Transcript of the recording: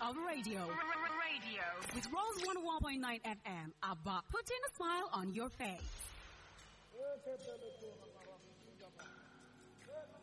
of radio. With Rose 101.9 FM, ABBA, putting a smile on your face.